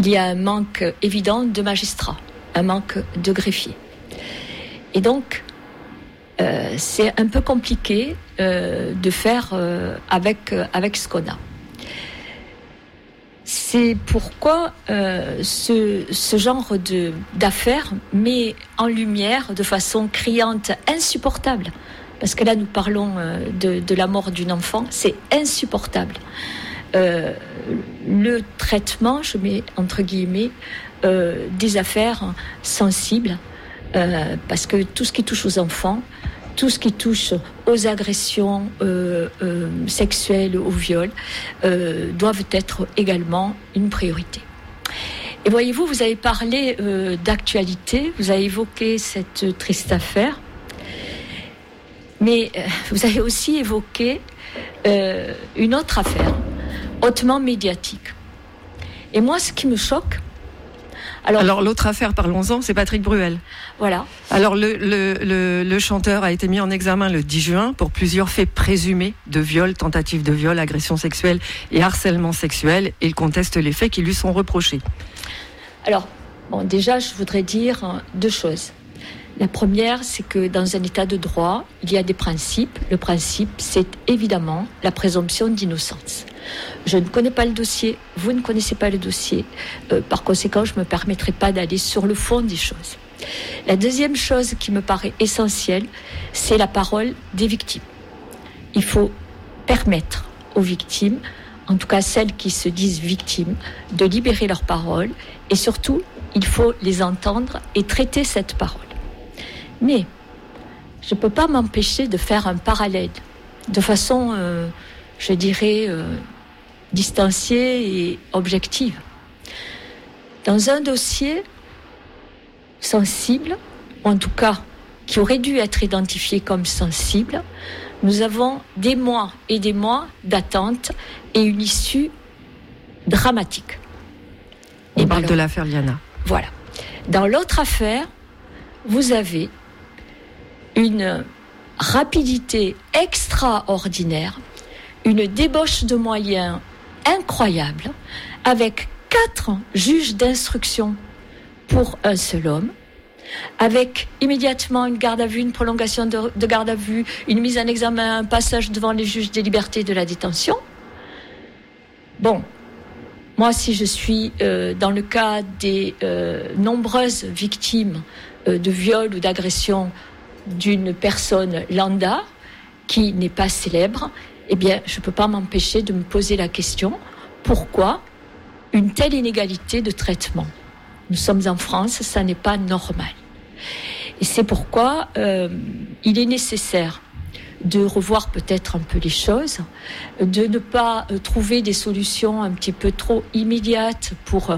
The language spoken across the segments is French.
il y a un manque évident de magistrats, un manque de greffiers. Et donc, c'est un peu compliqué de faire avec ce qu'on a. C'est pourquoi ce genre d'affaires met en lumière de façon criante, insupportable, parce que là nous parlons de la mort d'une enfant, c'est insupportable. Le traitement, je mets entre guillemets, des affaires sensibles, parce que tout ce qui touche aux enfants, tout ce qui touche aux agressions sexuelles, au viol, doivent être également une priorité. Et voyez-vous, vous avez parlé d'actualité, vous avez évoqué cette triste affaire, mais vous avez aussi évoqué une autre affaire, hautement médiatique. Et moi, ce qui me choque... Alors l'autre affaire, parlons-en, c'est Patrick Bruel. Voilà. Alors le chanteur a été mis en examen le 10 juin pour plusieurs faits présumés de viol, tentative de viol, agression sexuelle et harcèlement sexuel. Et il conteste les faits qui lui sont reprochés. Alors, déjà, je voudrais dire deux choses. La première, c'est que dans un état de droit, il y a des principes. Le principe, c'est évidemment la présomption d'innocence. Je ne connais pas le dossier, vous ne connaissez pas le dossier. Par conséquent, je ne me permettrai pas d'aller sur le fond des choses. La deuxième chose qui me paraît essentielle, c'est la parole des victimes. Il faut permettre aux victimes, en tout cas celles qui se disent victimes, de libérer leur parole. Et surtout, il faut les entendre et traiter cette parole. Mais je ne peux pas m'empêcher de faire un parallèle de façon, je dirais, distanciée et objective. Dans un dossier sensible, ou en tout cas qui aurait dû être identifié comme sensible, nous avons des mois et des mois d'attente et une issue dramatique. On parle de l'affaire Liana. Voilà. Dans l'autre affaire, vous avez une rapidité extraordinaire, une débauche de moyens incroyable, avec 4 juges d'instruction pour un seul homme, avec immédiatement une garde à vue, une prolongation de garde à vue, une mise en examen, un passage devant les juges des libertés et de la détention. Bon, moi, si je suis dans le cas des nombreuses victimes de viol ou d'agression d'une personne lambda qui n'est pas célèbre, eh bien, je ne peux pas m'empêcher de me poser la question, pourquoi une telle inégalité de traitement ? Nous sommes en France, ça n'est pas normal. Et c'est pourquoi il est nécessaire de revoir peut-être un peu les choses, de ne pas trouver des solutions un petit peu trop immédiates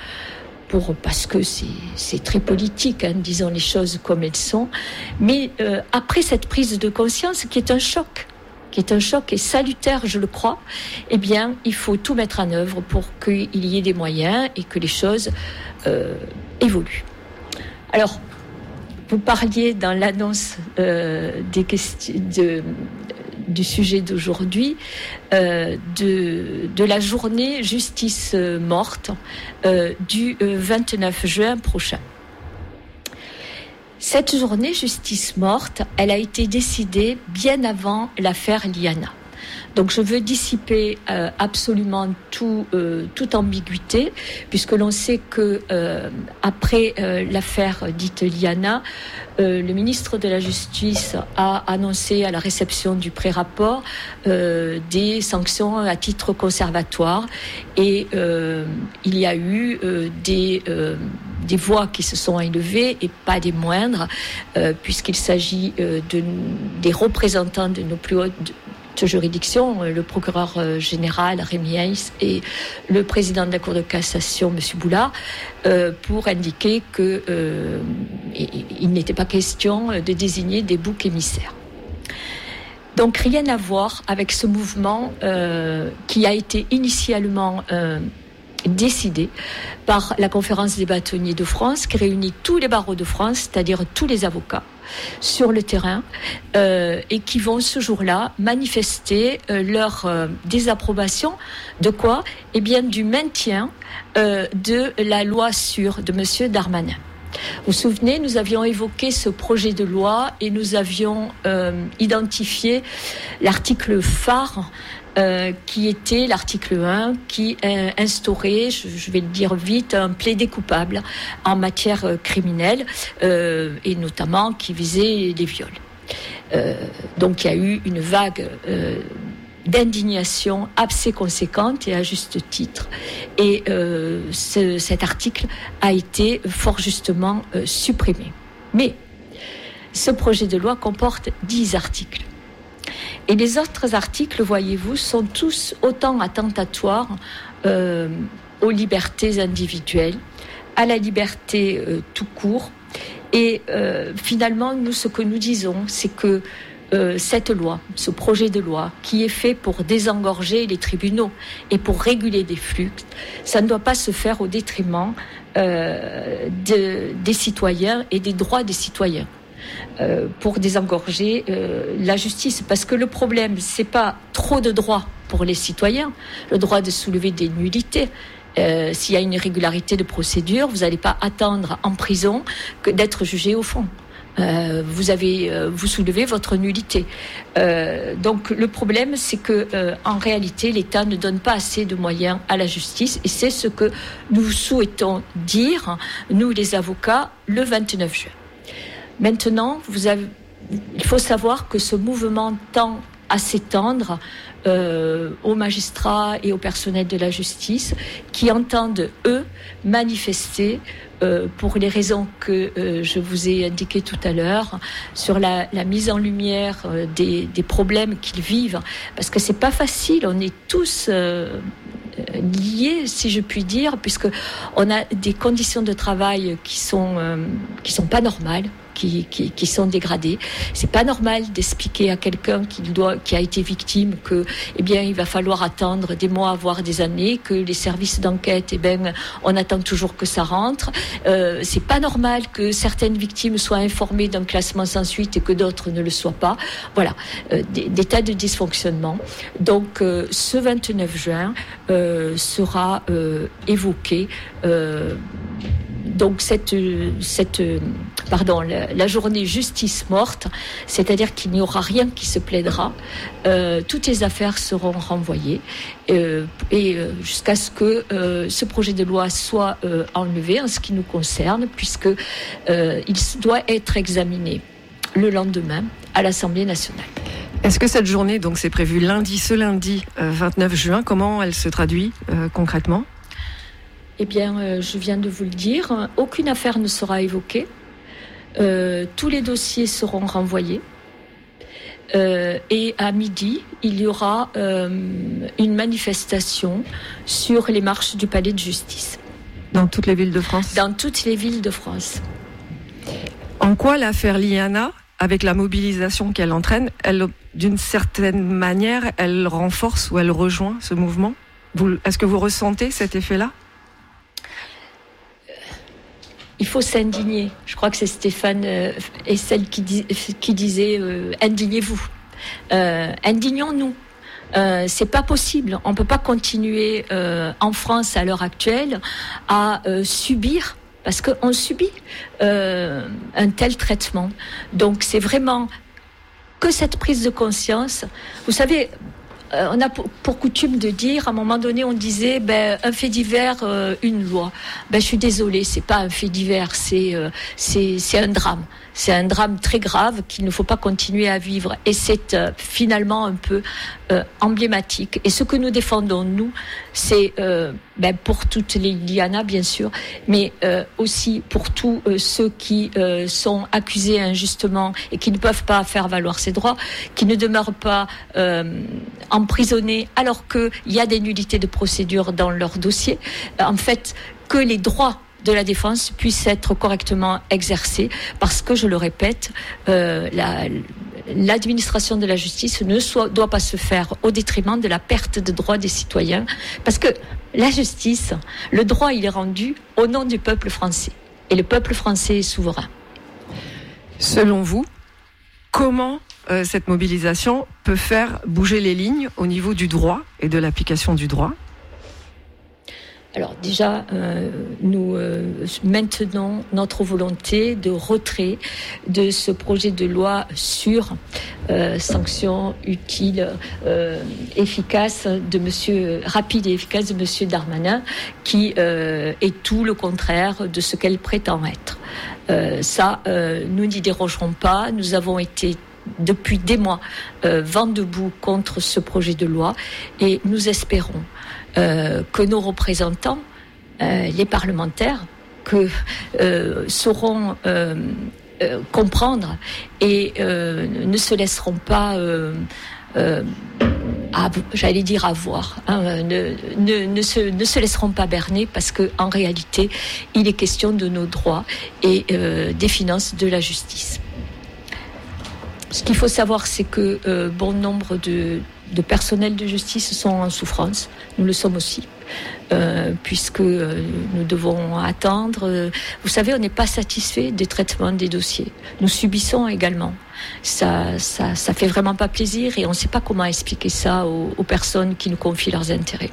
parce que c'est très politique, hein, disons les choses comme elles sont. Mais après cette prise de conscience qui est un choc et salutaire, je le crois, eh bien, il faut tout mettre en œuvre pour qu'il y ait des moyens et que les choses évoluent. Alors, vous parliez dans l'annonce des questions du sujet d'aujourd'hui, de la journée Justice morte du 29 juin prochain. Cette journée Justice morte, elle a été décidée bien avant l'affaire Liana. Donc je veux dissiper absolument toute ambiguïté, puisque l'on sait que après l'affaire dite Liana, le ministre de la Justice a annoncé à la réception du pré-rapport des sanctions à titre conservatoire, et il y a eu des voix qui se sont élevées, et pas des moindres, puisqu'il s'agit des représentants de nos plus hautes juridiction, le procureur général Rémi Hayes et le président de la Cour de cassation, M. Boulard, pour indiquer qu'il n'était pas question de désigner des boucs émissaires. Donc rien à voir avec ce mouvement qui a été initialement décidé par la conférence des bâtonniers de France, qui réunit tous les barreaux de France, c'est-à-dire tous les avocats, sur le terrain, et qui vont ce jour-là manifester leur désapprobation de quoi ? Eh bien, du maintien de la loi sûre de M. Darmanin. Vous vous souvenez, nous avions évoqué ce projet de loi et nous avions identifié l'article phare qui était l'article 1 qui instaurait, je vais le dire vite, un plaidé coupable en matière criminelle et notamment qui visait les viols. Donc il y a eu une vague d'indignation assez conséquente et à juste titre. Et cet article a été fort justement supprimé. Mais ce projet de loi comporte 10 articles. Et les autres articles, voyez-vous, sont tous autant attentatoires aux libertés individuelles, à la liberté tout court. Et finalement, nous, ce que nous disons, c'est que cette loi, ce projet de loi, qui est fait pour désengorger les tribunaux et pour réguler des flux, ça ne doit pas se faire au détriment des citoyens et des droits des citoyens. Pour désengorger la justice. Parce que le problème, c'est pas trop de droits pour les citoyens, le droit de soulever des nullités. S'il y a une irrégularité de procédure, vous n'allez pas attendre en prison que d'être jugé au fond. Vous soulevez votre nullité. Donc le problème, c'est que en réalité, l'État ne donne pas assez de moyens à la justice, et c'est ce que nous souhaitons dire, nous les avocats, le 29 juin. Maintenant, il faut savoir que ce mouvement tend à s'étendre aux magistrats et au personnel de la justice qui entendent, eux, manifester pour les raisons que je vous ai indiquées tout à l'heure, sur la mise en lumière des problèmes qu'ils vivent. Parce que c'est pas facile, on est tous liés, si je puis dire, puisque on a des conditions de travail qui sont pas normales, qui sont dégradées. C'est pas normal d'expliquer à quelqu'un qui a été victime que, eh bien, il va falloir attendre des mois, voire des années, que les services d'enquête, eh ben, on attend toujours que ça rentre. C'est pas normal que certaines victimes soient informées d'un classement sans suite et que d'autres ne le soient pas. Voilà, des tas de dysfonctionnements. Donc, ce 29 juin sera évoqué. Donc la journée justice morte, c'est-à-dire qu'il n'y aura rien qui se plaidera, toutes les affaires seront renvoyées et jusqu'à ce que ce projet de loi soit enlevé en ce qui nous concerne, puisque il doit être examiné le lendemain à l'Assemblée nationale. Est-ce que cette journée, donc c'est prévu ce lundi 29 juin, comment elle se traduit concrètement ? Eh bien, je viens de vous le dire, aucune affaire ne sera évoquée, tous les dossiers seront renvoyés, et à midi, il y aura une manifestation sur les marches du Palais de Justice. Dans toutes les villes de France ? Dans toutes les villes de France. En quoi l'affaire Liana, avec la mobilisation qu'elle entraîne, d'une certaine manière, elle renforce ou elle rejoint ce mouvement ? Est-ce que vous ressentez cet effet-là ? Il faut s'indigner. Je crois que c'est Stéphane et celle qui disait indignez-vous. Indignons-nous. C'est pas possible. On peut pas continuer en France à l'heure actuelle à subir, parce qu'on subit un tel traitement. Donc c'est vraiment que cette prise de conscience. Vous savez, on a pour coutume de dire, à un moment donné, on disait, un fait divers, une loi. Je suis désolée, c'est pas un fait divers, c'est un drame. C'est un drame très grave qu'il ne faut pas continuer à vivre. Et c'est finalement un peu emblématique. Et ce que nous défendons, nous, c'est pour toutes les Liana, bien sûr, mais aussi pour tous ceux qui sont accusés injustement et qui ne peuvent pas faire valoir ses droits, qui ne demeurent pas emprisonnés alors qu'il y a des nullités de procédure dans leur dossier. En fait, que les droits de la défense puissent être correctement exercés, parce que, je le répète, l'administration de la justice ne doit pas se faire au détriment de la perte de droits des citoyens, parce que la justice, le droit, il est rendu au nom du peuple français. Et le peuple français est souverain. Selon vous, comment cette mobilisation peut faire bouger les lignes au niveau du droit et de l'application du droit ? Alors déjà, nous maintenons notre volonté de retrait de ce projet de loi sur sanctions utiles, efficaces rapide et efficace de Monsieur Darmanin, qui est tout le contraire de ce qu'elle prétend être. Nous n'y dérogerons pas. Nous avons été depuis des mois vent debout contre ce projet de loi et nous espérons que nos représentants, les parlementaires, sauront comprendre et ne se laisseront pas, avoir, ne se laisseront pas berner, parce que en réalité, il est question de nos droits et des finances de la justice. Ce qu'il faut savoir, c'est que bon nombre de personnels de justice sont en souffrance. Nous le sommes aussi, puisque nous devons attendre. Vous savez, on n'est pas satisfait des traitements des dossiers. Nous subissons également. Ça fait vraiment pas plaisir et on ne sait pas comment expliquer ça aux personnes qui nous confient leurs intérêts.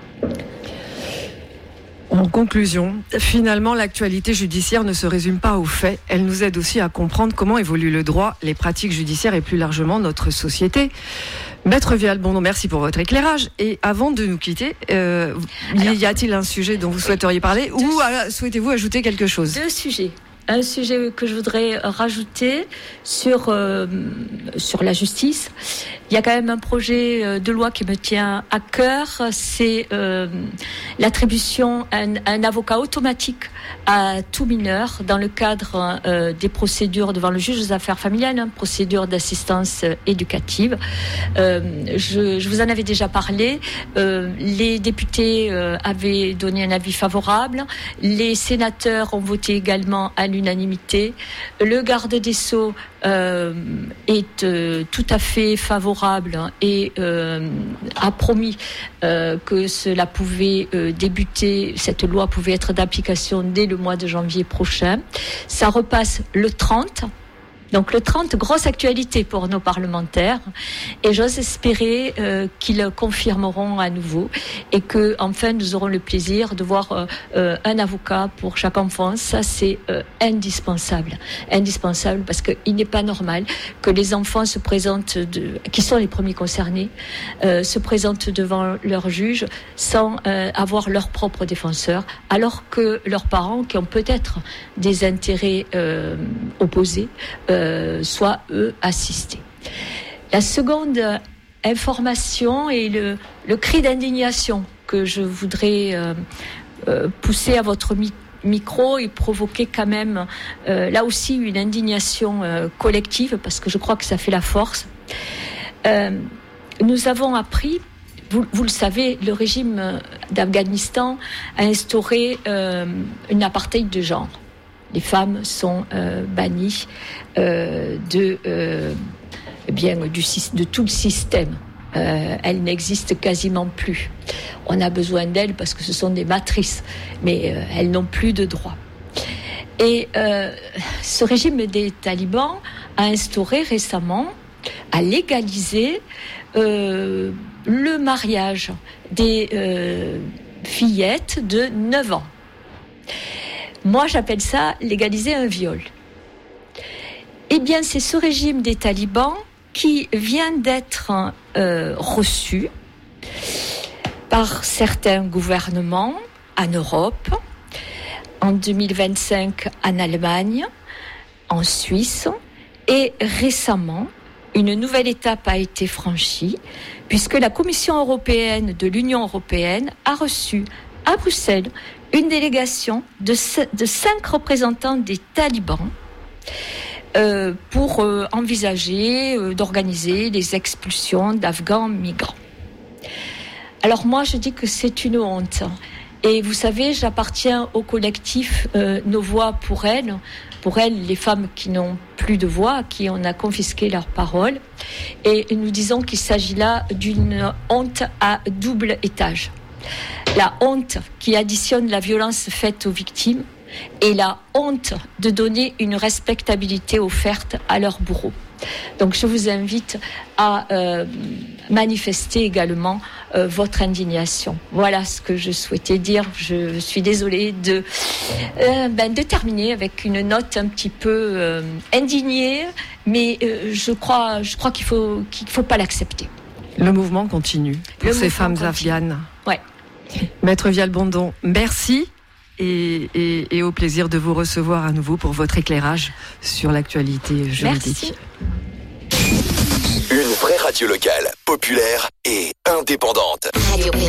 En conclusion, finalement, l'actualité judiciaire ne se résume pas aux faits. Elle nous aide aussi à comprendre comment évolue le droit, les pratiques judiciaires et plus largement notre société. Maître Vial-Bondon, merci pour votre éclairage. Et avant de nous quitter, y a-t-il un sujet dont vous souhaiteriez parler ou souhaitez-vous ajouter quelque chose ? Deux sujets. Un sujet que je voudrais rajouter sur la justice. Il y a quand même un projet de loi qui me tient à cœur, c'est l'attribution un avocat automatique à tout mineur dans le cadre des procédures devant le juge aux affaires familiales, procédure d'assistance éducative. Je vous en avais déjà parlé. Les députés avaient donné un avis favorable. Les sénateurs ont voté également à l'unanimité. Le garde des Sceaux est tout à fait favorable et a promis que cela pouvait débuter, cette loi pouvait être d'application dès le mois de janvier prochain. Ça repasse le 30. Donc le 30, grosse actualité pour nos parlementaires, et j'ose espérer qu'ils confirmeront à nouveau et que enfin nous aurons le plaisir de voir un avocat pour chaque enfant. Ça c'est indispensable parce qu'il n'est pas normal que les enfants se présentent, qui sont les premiers concernés, se présentent devant leur juge sans avoir leur propre défenseur, alors que leurs parents, qui ont peut-être des intérêts opposés, soient eux assistés. La seconde information est le cri d'indignation que je voudrais pousser à votre micro et provoquer quand même là aussi une indignation collective, parce que je crois que ça fait la force. Nous avons appris, vous le savez, le régime d'Afghanistan a instauré une apartheid de genre. Les femmes sont bannies de tout le système. Elles n'existent quasiment plus. On a besoin d'elles parce que ce sont des matrices, mais elles n'ont plus de droits. Et ce régime des talibans a instauré récemment, a légalisé le mariage des fillettes de 9 ans. Moi, j'appelle ça légaliser un viol. Eh bien, c'est ce régime des talibans qui vient d'être reçu par certains gouvernements en Europe, en 2025 en Allemagne, en Suisse, et récemment, une nouvelle étape a été franchie, puisque la Commission européenne de l'Union européenne a reçu à Bruxelles une délégation de 5 représentants des talibans pour envisager d'organiser les expulsions d'Afghans migrants. Alors moi, je dis que c'est une honte. Et vous savez, j'appartiens au collectif Nos Voix pour elles, les femmes qui n'ont plus de voix, à qui on a confisqué leurs paroles. Et nous disons qu'il s'agit là d'une honte à double étage. la honte qui additionne la violence faite aux victimes et la honte de donner une respectabilité offerte à leurs bourreaux. Donc je vous invite à manifester également votre indignation. Voilà ce que je souhaitais dire. Je suis désolée de terminer avec une note un petit peu indignée, mais je crois qu'il faut pas l'accepter. Le mouvement continue pour ces femmes afghanes. Ouais. Maître Vial-Bondon, merci. Et au plaisir de vous recevoir à nouveau pour votre éclairage sur l'actualité juridique. Merci. Une vraie radio locale, populaire et indépendante. Radio